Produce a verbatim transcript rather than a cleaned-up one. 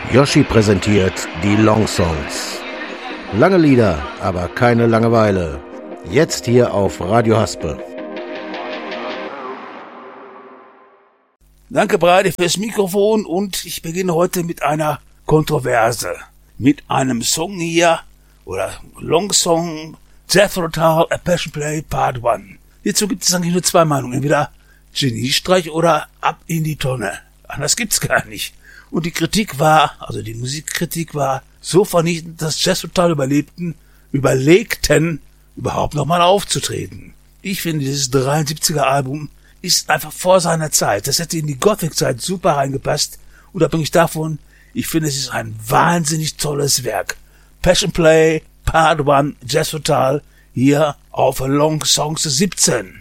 Yoshi präsentiert die Long Songs. Lange Lieder, aber keine Langeweile. Jetzt hier auf Radio Haspe. Danke, Brady, fürs Mikrofon und ich beginne heute mit einer Kontroverse. Mit einem Song hier, oder Long Song, Jethro Tull, A Passion Play, Part eins. Hierzu gibt es eigentlich nur zwei Meinungen, entweder Geniestreich oder ab in die Tonne. Anders gibt's gar nicht. Und die Kritik war, also die Musikkritik war so vernichtend, dass Jethro Tull überlebten, überlegten, überhaupt nochmal aufzutreten. Ich finde, dieses dreiundsiebziger Album ist einfach vor seiner Zeit. Das hätte in die Gothic-Zeit super reingepasst. Unabhängig davon, ich finde, es ist ein wahnsinnig tolles Werk. Passion Play, Part eins, Jethro Tull, hier auf Long Songs siebzehn.